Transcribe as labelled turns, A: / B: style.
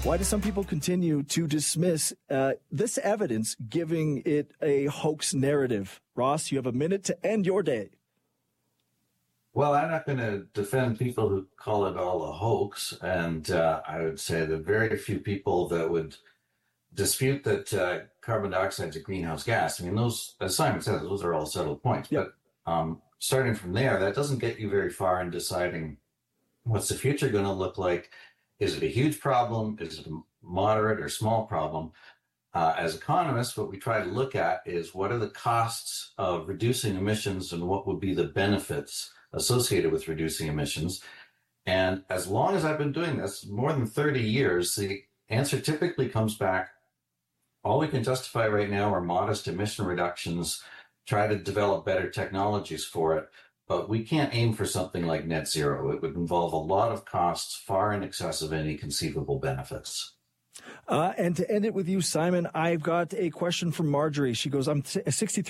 A: Why do some people continue to dismiss this evidence, giving it a hoax narrative? Ross, you have a minute to end your day.
B: Well, I'm not going to defend people who call it all a hoax. And I would say that very few people that would dispute that carbon dioxide is a greenhouse gas. I mean, those, as Simon says, those are all settled points. Yep. But starting from there, that doesn't get you very far in deciding what's the future going to look like. Is it a huge problem? Is it a moderate or small problem? As economists, what we try to look at is what are the costs of reducing emissions and what would be the benefits associated with reducing emissions. And as long as I've been doing this, more than 30 years, the answer typically comes back, all we can justify right now are modest emission reductions, try to develop better technologies for it. But we can't aim for something like net zero. It would involve a lot of costs far in excess of any conceivable benefits.
A: And to end it with you, Simon, I've got a question from Marjorie. She goes, I'm 63.